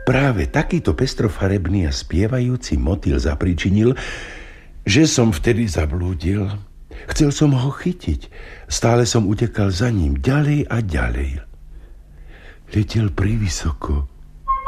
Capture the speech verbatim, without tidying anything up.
Práve takýto pestrofarebný a spievajúci motýl zapričinil, že som vtedy zablúdil. Chcel som ho chytiť. Stále som utekal za ním ďalej a ďalej. Letel privysoko.